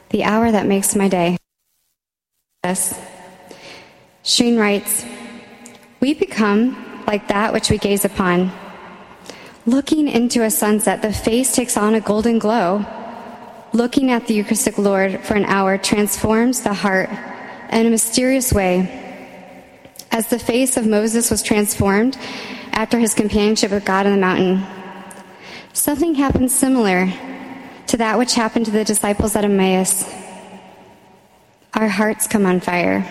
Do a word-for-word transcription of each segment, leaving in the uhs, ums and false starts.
the hour that makes my day. Sheen writes, we become like that which we gaze upon. Looking into a sunset, the face takes on a golden glow. Looking at the Eucharistic Lord for an hour transforms the heart in a mysterious way. As the face of Moses was transformed after his companionship with God on the mountain, something happened similar to that which happened to the disciples at Emmaus. Our hearts come on fire.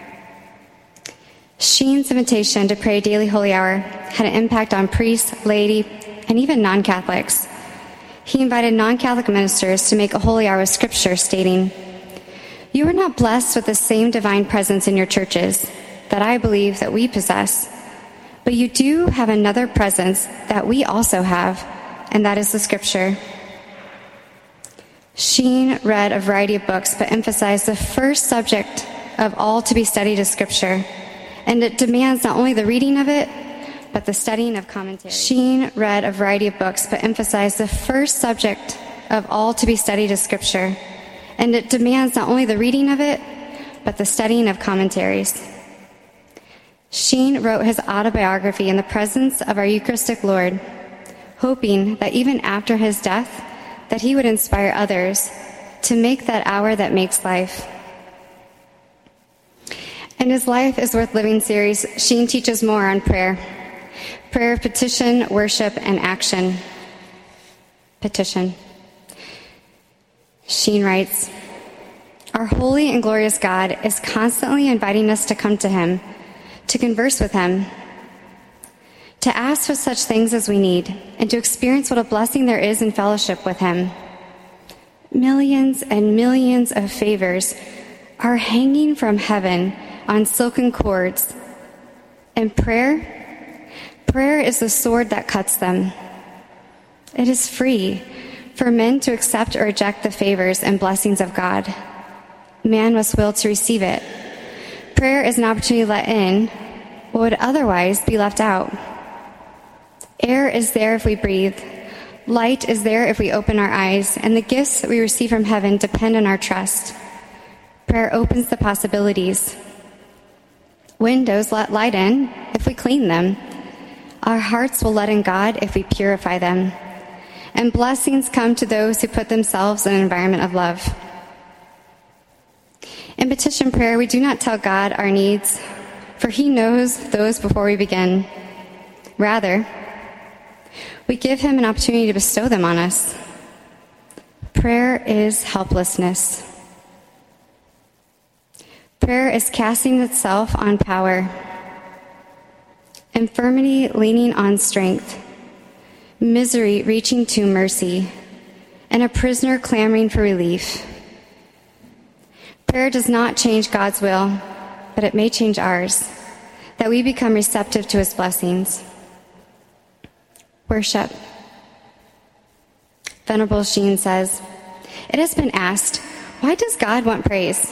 Sheen's invitation to pray daily holy hour had an impact on priests, laity, and even non-Catholics. He invited non-Catholic ministers to make a holy hour with scripture, stating, you are not blessed with the same divine presence in your churches that I believe that we possess, but you do have another presence that we also have, and that is the scripture. Sheen read a variety of books, but emphasized the first subject of all to be studied is scripture, and it demands not only the reading of it, but the studying of commentary. Sheen read a variety of books, but emphasized the first subject of all to be studied is scripture, and it demands not only the reading of it, but the studying of commentaries. Sheen wrote his autobiography in the presence of our Eucharistic Lord, hoping that even after his death, that he would inspire others to make that hour that makes life. In his Life is Worth Living series, Sheen teaches more on prayer. Prayer of petition, worship, and action. Petition. Sheen writes, our holy and glorious God is constantly inviting us to come to him, to converse with him, to ask for such things as we need, and to experience what a blessing there is in fellowship with him. Millions and millions of favors are hanging from heaven on silken cords, and prayer, prayer is the sword that cuts them. It is free for men to accept or reject the favors and blessings of God. Man must will to receive it. Prayer is an opportunity to let in what would otherwise be left out. Air is there if we breathe. Light is there if we open our eyes, and the gifts that we receive from heaven depend on our trust. Prayer opens the possibilities. Windows let light in if we clean them. Our hearts will let in God if we purify them. And blessings come to those who put themselves in an environment of love. In petition prayer, we do not tell God our needs, for he knows those before we begin. Rather, we give him an opportunity to bestow them on us. Prayer is helplessness. Prayer is casting itself on power. Infirmity leaning on strength. Misery reaching to mercy. And a prisoner clamoring for relief. Prayer does not change God's will, but it may change ours, that we become receptive to his blessings. Worship. Venerable Sheen says, it has been asked, why does God want praise?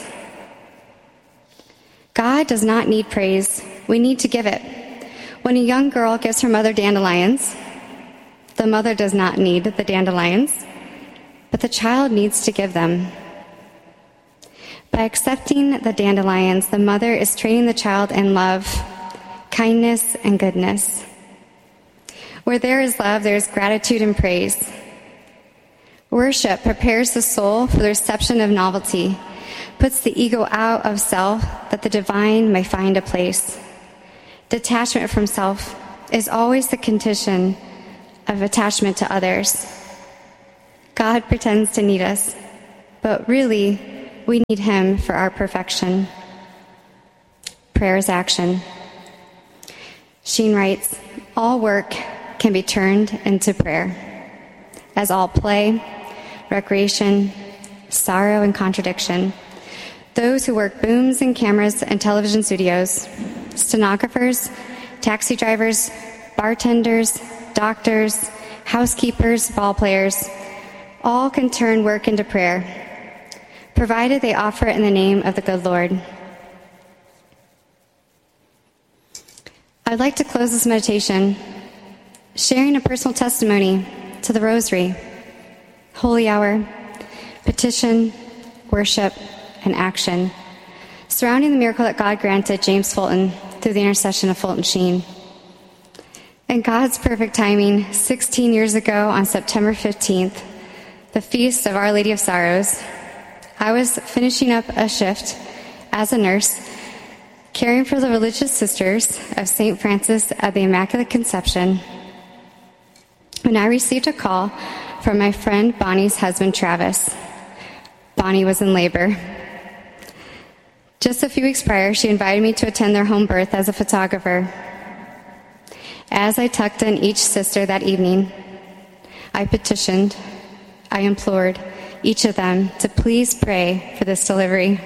God does not need praise. We need to give it. When a young girl gives her mother dandelions, the mother does not need the dandelions, but the child needs to give them. By accepting the dandelions, the mother is training the child in love, kindness, and goodness. Where there is love, there is gratitude and praise. Worship prepares the soul for the reception of novelty, puts the ego out of self that the divine may find a place. Detachment from self is always the condition of attachment to others. God pretends to need us, but really, we need him for our perfection. Prayer is action. Sheen writes, all work can be turned into prayer, as all play, recreation, sorrow, and contradiction. Those who work booms and cameras and television studios, stenographers, taxi drivers, bartenders, doctors, housekeepers, ball players, all can turn work into prayer, provided they offer it in the name of the good Lord. I'd like to close this meditation sharing a personal testimony to the Rosary, Holy Hour, petition, worship, and action, surrounding the miracle that God granted James Fulton through the intercession of Fulton Sheen. In God's perfect timing, sixteen years ago on September fifteenth, the feast of Our Lady of Sorrows, I was finishing up a shift as a nurse, caring for the religious sisters of Saint Francis at the Immaculate Conception, when I received a call from my friend Bonnie's husband, Travis. Bonnie was in labor. Just a few weeks prior, she invited me to attend their home birth as a photographer. As I tucked in each sister that evening, I petitioned, I implored each of them to please pray for this delivery.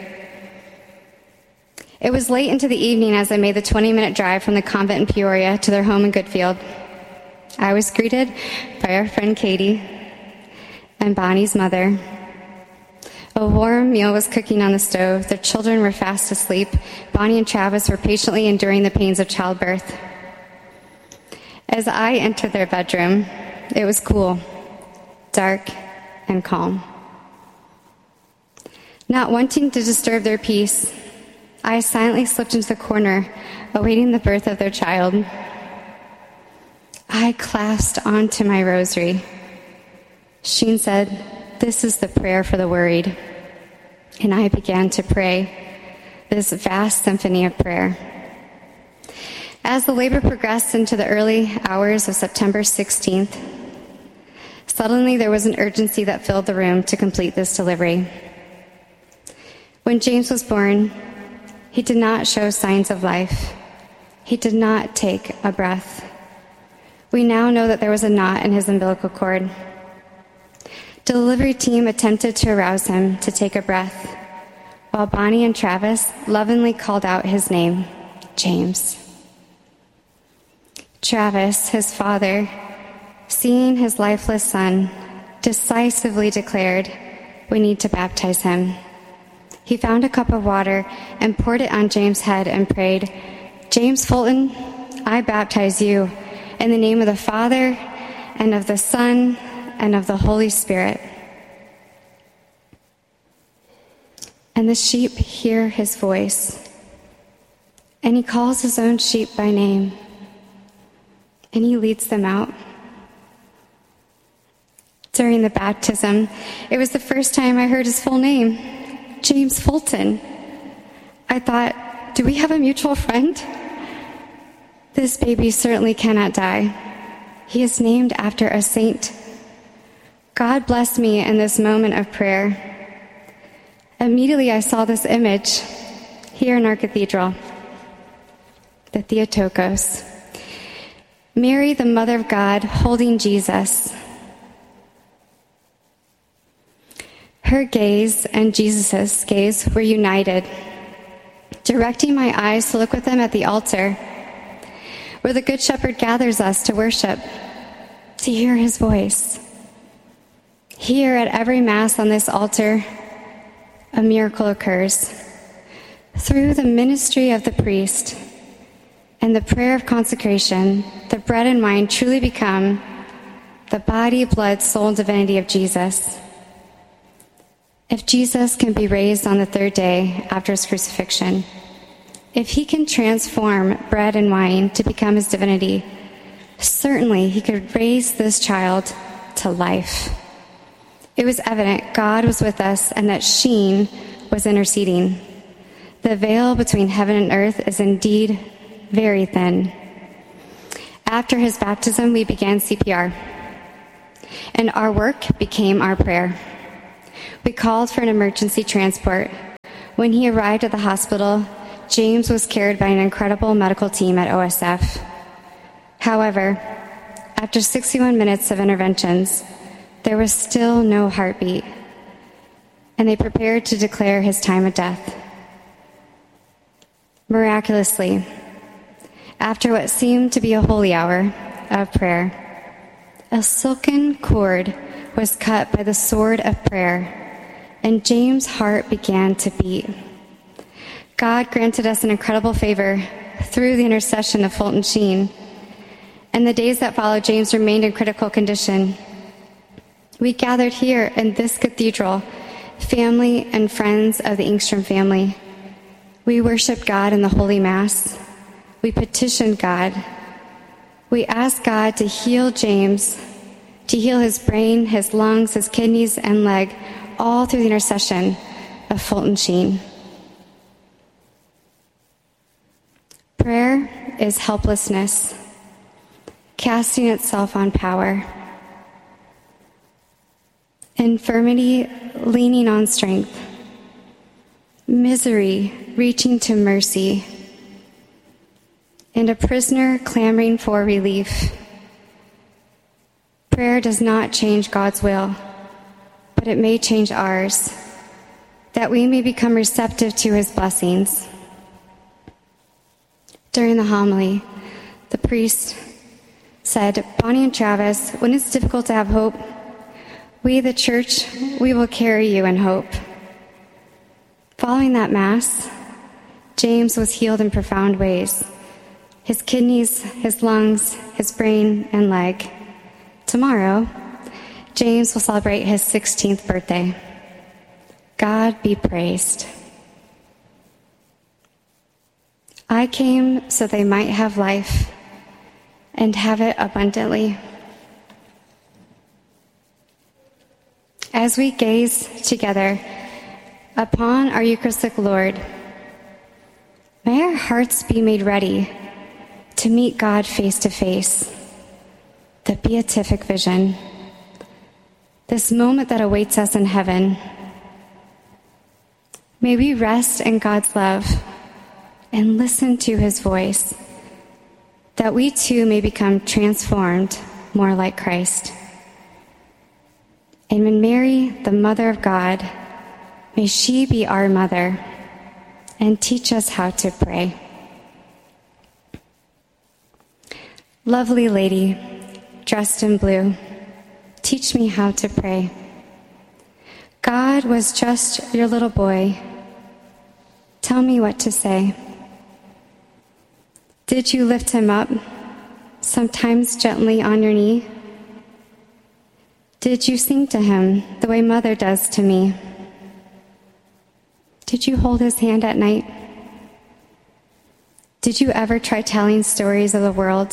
It was late into the evening as I made the twenty-minute drive from the convent in Peoria to their home in Goodfield. I was greeted by our friend Katie and Bonnie's mother. A warm meal was cooking on the stove. Their children were fast asleep. Bonnie and Travis were patiently enduring the pains of childbirth. As I entered their bedroom, it was cool, dark, and calm. Not wanting to disturb their peace, I silently slipped into the corner, awaiting the birth of their child. I clasped onto my rosary. Sheen said, "This is the prayer for the worried." And I began to pray this vast symphony of prayer. As the labor progressed into the early hours of September sixteenth, suddenly there was an urgency that filled the room to complete this delivery. When James was born, he did not show signs of life. He did not take a breath. We now know that there was a knot in his umbilical cord. The delivery team attempted to arouse him to take a breath, while Bonnie and Travis lovingly called out his name, James. Travis, his father, seeing his lifeless son, decisively declared, "We need to baptize him." He found a cup of water and poured it on James' head and prayed, "James Fulton, I baptize you in the name of the Father and of the Son and of the Holy Spirit." And the sheep hear his voice, and he calls his own sheep by name, and he leads them out. During the baptism, it was the first time I heard his full name, James Fulton. I thought, do we have a mutual friend? This baby certainly cannot die. He is named after a saint. God blessed me in this moment of prayer. Immediately I saw this image here in our cathedral, the Theotokos. Mary, the Mother of God, holding Jesus. Her gaze and Jesus' gaze were united, directing my eyes to look with him at the altar, where the Good Shepherd gathers us to worship, to hear his voice. Here at every Mass on this altar, a miracle occurs. Through the ministry of the priest and the prayer of consecration, the bread and wine truly become the body, blood, soul, and divinity of Jesus. If Jesus can be raised on the third day after his crucifixion, if he can transform bread and wine to become his divinity, certainly he could raise this child to life. It was evident God was with us and that Sheen was interceding. The veil between heaven and earth is indeed very thin. After his baptism, we began C P R, and our work became our prayer. We called for an emergency transport. When he arrived at the hospital, James was carried by an incredible medical team at O S F. However, after sixty-one minutes of interventions, there was still no heartbeat, and they prepared to declare his time of death. Miraculously, after what seemed to be a holy hour of prayer, a silken cord was cut by the sword of prayer, and James' heart began to beat. God granted us an incredible favor through the intercession of Fulton Sheen. And the days that followed, James remained in critical condition. We gathered here in this cathedral family, and friends of the Engstrom family. We worshiped God in the Holy Mass. We petitioned God. We asked God to heal James, to heal his brain, his lungs, his kidneys, and leg, all through the intercession of Fulton Sheen. Prayer is helplessness, casting itself on power. Infirmity, leaning on strength. Misery, reaching to mercy. And a prisoner clamoring for relief. Prayer does not change God's will, but it may change ours, that we may become receptive to his blessings. During the homily, the priest said, Bonnie and Travis, when it's difficult to have hope, we, the church, we will carry you in hope. Following that Mass, James was healed in profound ways. His kidneys, his lungs, his brain, and leg. Tomorrow, James will celebrate his sixteenth birthday. God be praised. I came so they might have life and have it abundantly. As we gaze together upon our Eucharistic Lord, may our hearts be made ready to meet God face to face, the beatific vision, this moment that awaits us in heaven. May we rest in God's love and listen to his voice, that we too may become transformed more like Christ. And when Mary, the Mother of God, may she be our mother and teach us how to pray. Lovely lady, dressed in blue, teach me how to pray. God was just your little boy. Tell me what to say. Did you lift him up, sometimes gently on your knee? Did you sing to him the way mother does to me? Did you hold his hand at night? Did you ever try telling stories of the world?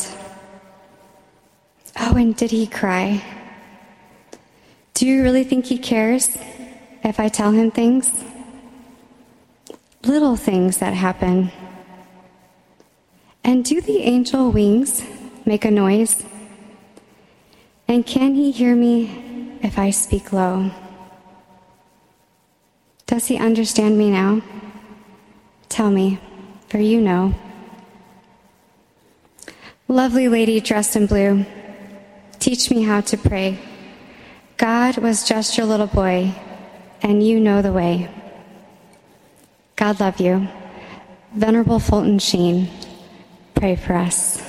Oh, and did he cry? Do you really think he cares if I tell him things? Little things that happen. And do the angel wings make a noise? And can he hear me if I speak low? Does he understand me now? Tell me, for you know. Lovely lady dressed in blue, teach me how to pray. God was just your little boy, and you know the way. God love you. Venerable Fulton Sheen, pray for us.